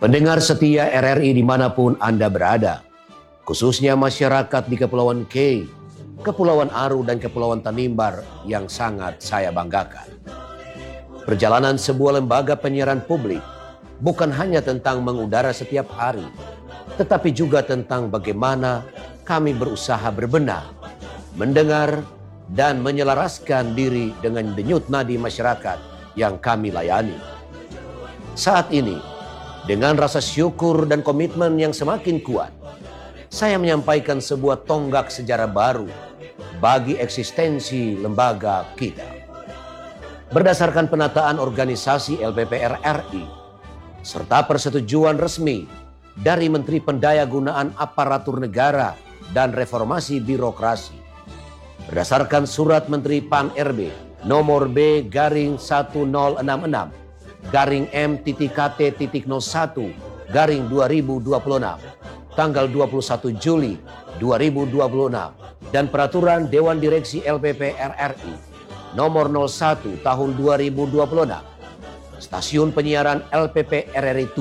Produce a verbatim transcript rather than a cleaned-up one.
Pendengar setia R R I dimanapun Anda berada, khususnya masyarakat di Kepulauan K, Kepulauan Aru dan Kepulauan Tanimbar yang sangat saya banggakan. Perjalanan sebuah lembaga penyiaran publik bukan hanya tentang mengudara setiap hari, tetapi juga tentang bagaimana kami berusaha berbenah, mendengar, dan menyelaraskan diri dengan denyut nadi masyarakat yang kami layani. Saat ini, dengan rasa syukur dan komitmen yang semakin kuat, saya menyampaikan sebuah tonggak sejarah baru bagi eksistensi lembaga kita. Berdasarkan penataan organisasi L P P R R I, serta persetujuan resmi dari Menteri Pendayagunaan Aparatur Negara dan Reformasi Birokrasi, berdasarkan surat Menteri Pan R B nomor B garing seribu enam puluh enam garing M K T nol satu garing dua ribu dua puluh enam tanggal dua puluh satu Juli dua ribu dua puluh enam dan Peraturan Dewan Direksi L P P R R I nomor nol satu tahun dua ribu dua puluh enam, stasiun penyiaran L P P R R I